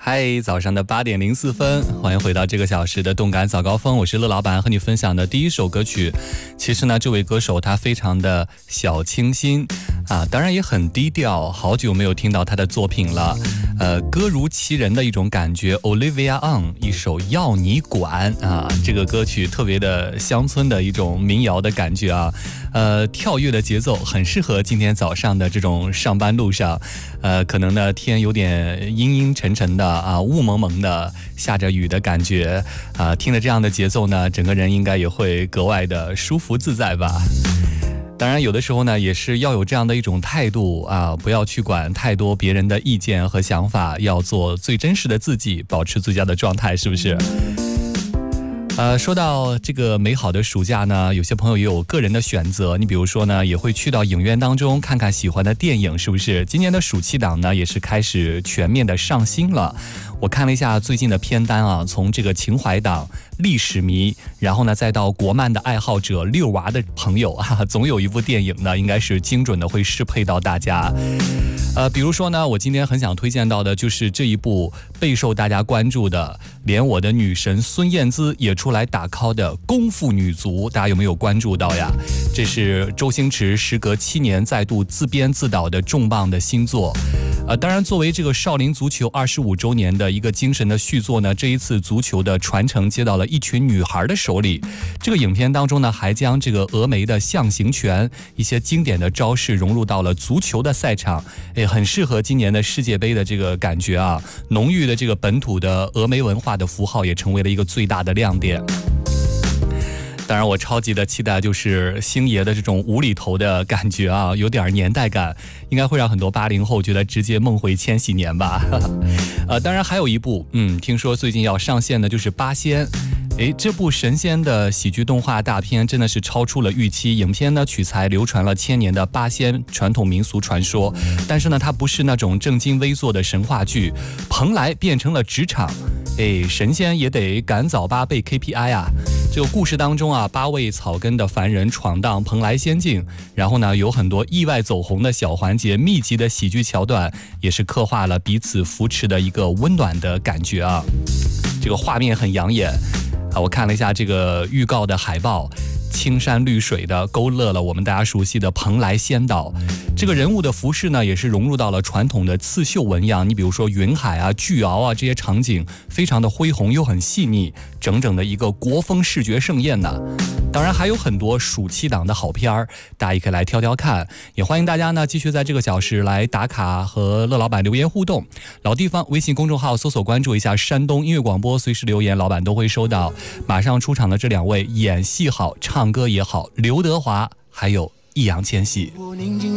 嗨，早上的8点04分，欢迎回到这个小时的动感早高峰，我是乐老板，和你分享的第一首歌曲。其实呢，这位歌手他非常的小清新啊，当然也很低调，好久没有听到他的作品了。歌如其人的一种感觉 ，Olivia On 一首要你管啊，这个歌曲特别的乡村的一种民谣的感觉啊，跳跃的节奏很适合今天早上的这种上班路上，可能呢天有点阴阴沉沉的啊，雾蒙蒙的，下着雨的感觉啊，听着这样的节奏呢，整个人应该也会格外的舒服自在吧。当然有的时候呢也是要有这样的一种态度啊，不要去管太多别人的意见和想法，要做最真实的自己，保持最佳的状态，是不是？说到这个美好的暑假呢，有些朋友也有个人的选择，你比如说呢也会去到影院当中看看喜欢的电影，是不是？今年的暑期档呢也是开始全面的上新了。我看了一下最近的片单啊，从这个情怀党、历史迷，然后呢再到国漫的爱好者、遛娃的朋友啊，总有一部电影呢应该是精准的会适配到大家。比如说呢，我今天很想推荐到的就是这一部备受大家关注的，连我的女神孙燕姿也出来打 call 的《功夫女足》，大家有没有关注到呀？这是周星驰时隔7年再度自编自导的重磅的新作。当然作为这个少林足球25周年的一个精神的续作呢，这一次足球的传承接到了一群女孩的手里。这个影片当中呢，还将这个峨眉的象形拳一些经典的招式融入到了足球的赛场，很适合今年的世界杯的这个感觉啊。浓郁的这个本土的峨眉文化的符号也成为了一个最大的亮点。当然我超级的期待就是星爷的这种无厘头的感觉啊，有点年代感，应该会让很多80后觉得直接梦回千禧年吧。当然还有一部听说最近要上线的就是八仙。这部神仙的喜剧动画大片真的是超出了预期。影片呢取材流传了1000年的八仙传统民俗传说，但是呢它不是那种正襟危坐的神话剧，蓬莱变成了职场，神仙也得赶早8倍 KPI 啊。这个故事当中啊，8位草根的凡人闯荡蓬莱仙境，然后呢有很多意外走红的小环节，密集的喜剧桥段，也是刻画了彼此扶持的一个温暖的感觉啊。这个画面很养眼啊，我看了一下这个预告的海报，青山绿水的勾勒了我们大家熟悉的蓬莱仙岛。这个人物的服饰呢也是融入到了传统的刺绣纹样，你比如说云海啊、巨鳌啊，这些场景非常的恢宏又很细腻，整整的一个国风视觉盛宴呢。当然还有很多暑期档的好片儿，大家也可以来挑挑看。也欢迎大家呢继续在这个小时来打卡和乐老板留言互动。老地方微信公众号搜索关注一下山东音乐广播，随时留言老板都会收到。马上出场的这2位演戏好唱歌也好，刘德华还有易烊千玺。